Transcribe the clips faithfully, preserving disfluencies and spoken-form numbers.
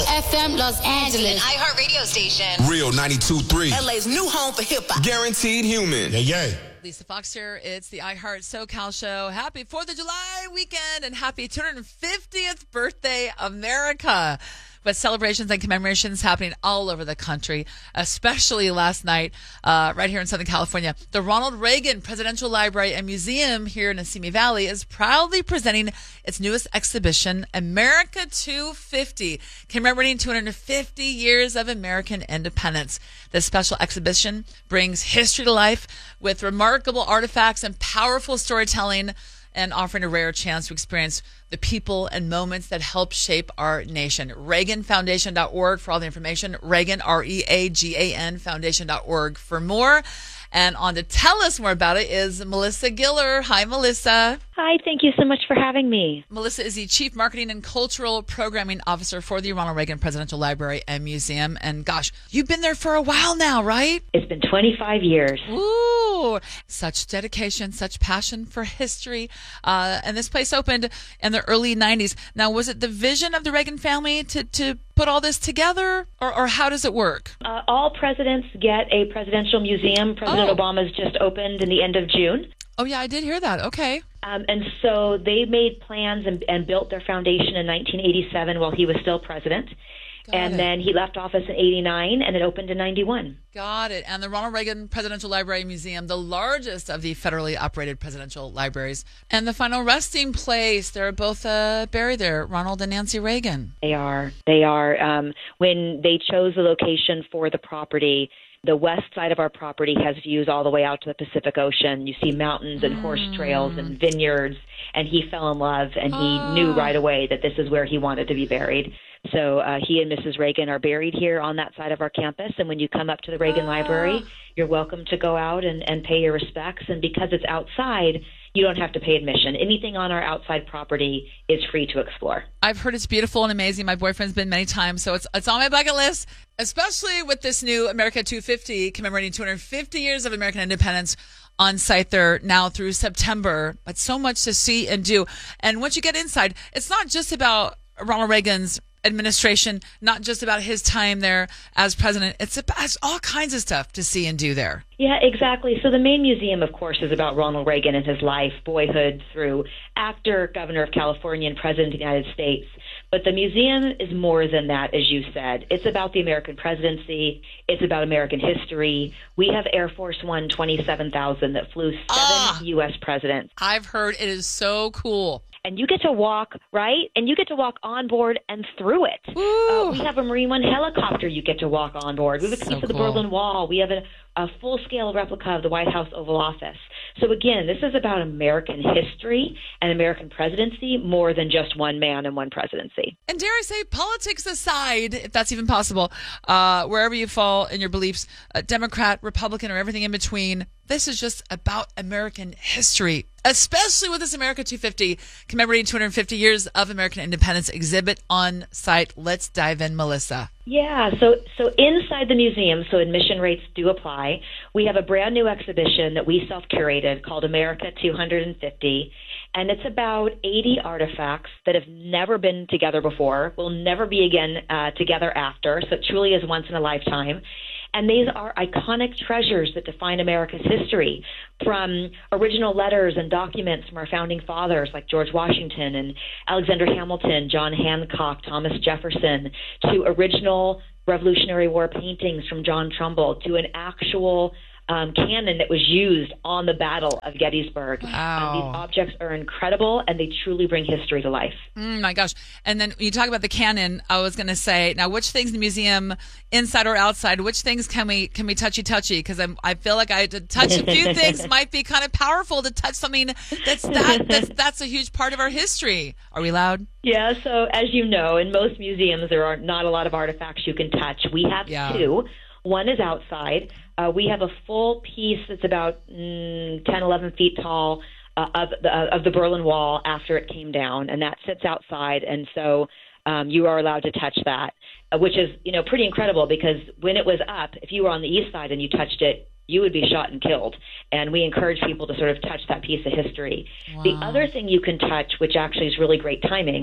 F M Los Angeles. An iHeartRadio station. Real ninety-two point three. L A's new home for hip-hop. Guaranteed human. Yeah, yeah. Lisa Fox here. It's the iHeart SoCal show. Happy fourth of July weekend and happy two hundred fiftieth birthday, America. With celebrations and commemorations happening all over the country, especially last night uh, right here in Southern California. The Ronald Reagan Presidential Library and Museum here in the Simi Valley is proudly presenting its newest exhibition, America two fifty, commemorating two hundred fifty years of American independence. This special exhibition brings history to life with remarkable artifacts and powerful storytelling, and offering a rare chance to experience the people and moments that help shape our nation. Reagan Foundation dot org for all the information. Reagan, R E A G A N, Foundation dot org for more. And on to tell us more about it is Melissa Giller. Hi, Melissa. Hi, thank you so much for having me. Melissa is the Chief Marketing and Cultural Programming Officer for the Ronald Reagan Presidential Library and Museum. And gosh, you've been there for a while now, right? It's been twenty-five years. Ooh, such dedication, such passion for history. Uh, and this place opened in the early nineties. Now, was it the vision of the Reagan family to, to put all this together, or, or how does it work? Uh, all presidents get a presidential museum. President Oh. Obama's just opened in the end of June. Oh, yeah, I did hear that. Okay. Um, and so they made plans and, and built their foundation in nineteen eighty-seven while he was still president. Got and it. then he left office in eighty-nine, and it opened in ninety-one. Got it. And the Ronald Reagan Presidential Library and Museum, the largest of the federally operated presidential libraries, and the final resting place. They're both uh, buried there, Ronald and Nancy Reagan. They are. They are. Um, when they chose the location for the property, the west side of our property has views all the way out to the Pacific Ocean. You see mountains and horse trails and vineyards, and he fell in love, and he Oh. knew right away that this is where he wanted to be buried. So uh, he and Missus Reagan are buried here on that side of our campus, and when you come up to the Reagan Oh. Library, you're welcome to go out and, and pay your respects. And because it's outside, you don't have to pay admission. Anything on our outside property is free to explore. I've heard it's beautiful and amazing. My boyfriend's been many times, so it's it's on my bucket list, especially with this new America two fifty commemorating two hundred fifty years of American independence on site there now through September. But so much to see and do. And once you get inside, it's not just about Ronald Reagan's administration, not just about his time there as president. It's about it's all kinds of stuff to see and do there. Yeah, exactly. So the main museum, of course, is about Ronald Reagan and his life, boyhood through actor, governor of California, and president of the United States. But the museum is more than that, as you said. It's about the American presidency. It's about American history. We have Air Force One twenty-seven thousand that flew seven Ah. U S presidents. I've heard it is so cool. And you get to walk, right? And you get to walk on board and through it. Woo. Uh, we have a Marine One helicopter you get to walk on board. We have a So piece of the cool. Berlin Wall. We have a, a full-scale replica of the White House Oval Office. So again, this is about American history and American presidency more than just one man and one presidency. And dare I say, politics aside, if that's even possible, uh, wherever you fall in your beliefs, uh, Democrat, Republican, or everything in between, this is just about American history, especially with this America two fifty commemorating two hundred fifty years of American independence exhibit on site. Let's dive in, Melissa. Yeah, so so inside the museum, so admission rates do apply. We have a brand new exhibition that we self-curated called America two hundred fifty, and it's about eighty artifacts that have never been together before, will never be again uh, together after, so it truly is once in a lifetime. And these are iconic treasures that define America's history, from original letters and documents from our founding fathers like George Washington and Alexander Hamilton, John Hancock, Thomas Jefferson, to original Revolutionary War paintings from John Trumbull, to an actual um, cannon that was used on the Battle of Gettysburg. Wow. Um, these objects are incredible, and they truly bring history to life. Mm, my gosh. And then when you talk about the cannon, I was going to say, now which things in the museum, inside or outside, which things can we can we touchy-touchy? Because I feel like I to touch a few things might be kind of powerful to touch something that's that that's, that's a huge part of our history. Are we allowed? Yeah, so as you know, in most museums, there are not a lot of artifacts you can touch. We have Yeah. two. One is outside. Uh, we have a full piece that's about mm, ten, eleven feet tall uh, of, the, uh, of the Berlin Wall after it came down, and that sits outside. And so um, you are allowed to touch that, uh, which is, you know, pretty incredible, because when it was up, if you were on the east side and you touched it, you would be shot and killed. And we encourage people to sort of touch that piece of history. Wow. The other thing you can touch, which actually is really great timing,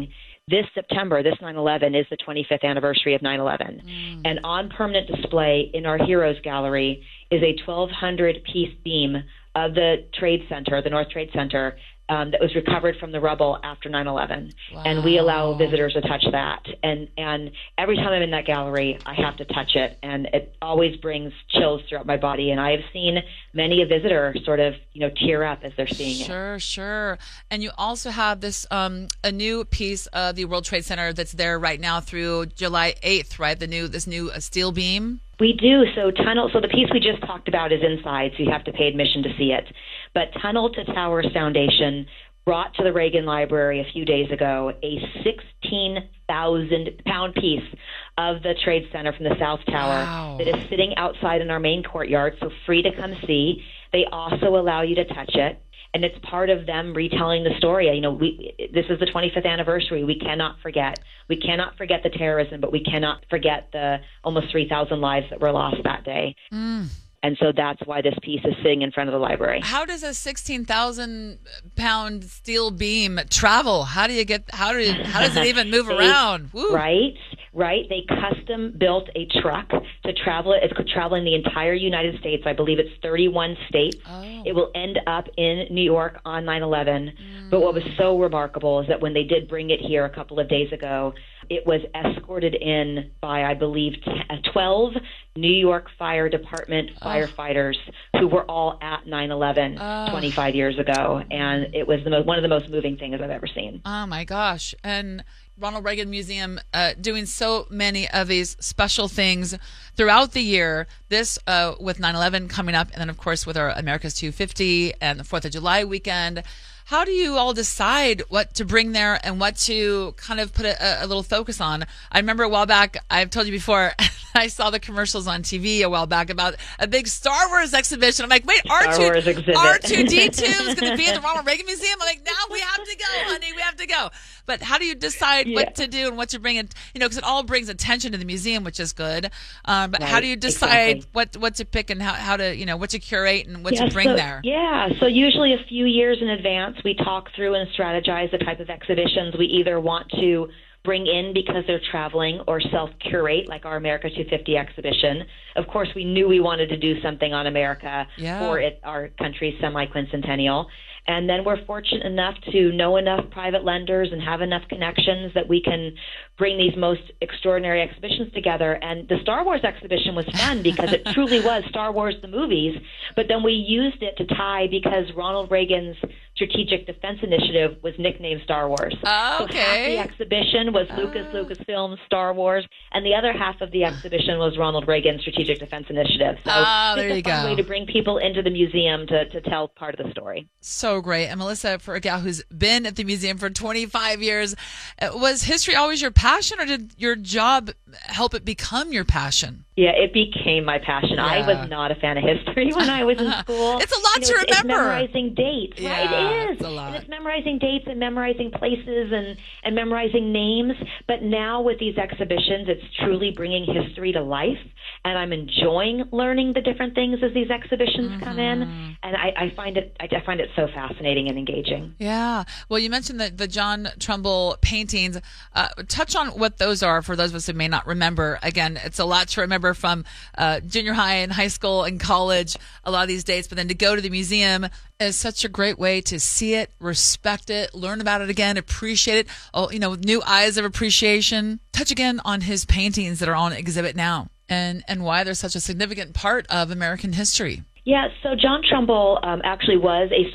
this September, this nine eleven, is the twenty-fifth anniversary of nine eleven. Mm. And on permanent display in our Heroes Gallery is a twelve hundred piece beam of the Trade Center, the North Trade Center, um, that was recovered from the rubble after nine eleven. Wow. And we allow visitors to touch that. And, and every time I'm in that gallery, I have to touch it. And it always brings chills throughout my body. And I have seen many a visitor sort of, you know, tear up as they're seeing sure, it. Sure, sure. And you also have this, um, a new piece of the World Trade Center that's there right now through July eighth, right? The new, this new uh, steel beam. We do. So tunnel. So the piece we just talked about is inside, so you have to pay admission to see it. But Tunnel to Towers Foundation brought to the Reagan Library a few days ago a sixteen thousand pound piece of the Trade Center from the South Tower. Wow. That is sitting outside in our main courtyard, so free to come see. They also allow you to touch it. And it's part of them retelling the story. You know, we this is the twenty-fifth anniversary. We cannot forget. We cannot forget the terrorism, but we cannot forget the almost three thousand lives that were lost that day. Mm. And so that's why this piece is sitting in front of the library. How does a sixteen thousand pound steel beam travel? How do you get? How do? You, how does it even move they, around? Woo. Right, right. They custom built a truck to travel it. It's traveling the entire United States. I believe it's thirty-one states. Oh. It will end up in New York on nine eleven. Mm. But what was so remarkable is that when they did bring it here a couple of days ago, it was escorted in by, I believe, twelve New York Fire Department oh. firefighters who were all at nine eleven oh. twenty-five years ago. And it was the most, one of the most moving things I've ever seen. Oh, my gosh. And Ronald Reagan Museum uh, doing so many of these special things throughout the year. This uh, with nine eleven coming up, and then, of course, with our America's two fifty and the fourth of July weekend. How do you all decide what to bring there and what to kind of put a, a little focus on? I remember a while back, I've told you before, I saw the commercials on T V a while back about a big Star Wars exhibition. I'm like, wait, R two D two is going to be at the Ronald Reagan Museum? I'm like, now we have to go, honey, we have to go. But how do you decide yeah. what to do and what to bring in? You know, because it all brings attention to the museum, which is good. Um, but right, how do you decide exactly. what, what to pick and how, how to, you know, what to curate and what yeah, to bring so, there? Yeah, so usually a few years in advance, we talk through and strategize the type of exhibitions we either want to bring in because they're traveling or self-curate, like our America two fifty exhibition. Of course, we knew we wanted to do something on America yeah. for it, our country's semi-quincentennial. And then we're fortunate enough to know enough private lenders and have enough connections that we can bring these most extraordinary exhibitions together. And the Star Wars exhibition was fun because it truly was Star Wars the movies, but then we used it to tie because Ronald Reagan's Strategic Defense Initiative was nicknamed Star Wars. Oh, okay. So half the exhibition was Lucas, uh. Lucasfilm, Star Wars, and the other half of the exhibition was Ronald Reagan's Strategic Defense Initiative. So oh, there it's you a fun go. way to bring people into the museum to, to tell part of the story. So great. And Melissa, for a gal who's been at the museum for twenty-five years, was history always your passion, or did your job help it become your passion? Yeah, it became my passion. Yeah. I was not a fan of history when I was in school. It's a lot you know, to it's, remember. It's memorizing dates, yeah, right? It is. It's a lot. And it's memorizing dates and memorizing places and, and memorizing names. But now with these exhibitions, it's truly bringing history to life. And I'm enjoying learning the different things as these exhibitions mm-hmm. come in. And I, I find it I, I find it so fascinating and engaging. Yeah. Well, you mentioned the, the John Trumbull paintings. Uh, touch on what those are for those of us who may not remember. Again, it's a lot to remember from uh, junior high and high school and college, a lot of these dates. But then to go to the museum is such a great way to see it, respect it, learn about it again, appreciate it, oh, you know, with new eyes of appreciation. Touch again on his paintings that are on exhibit now and, and why they're such a significant part of American history. Yeah, so John Trumbull um, actually was a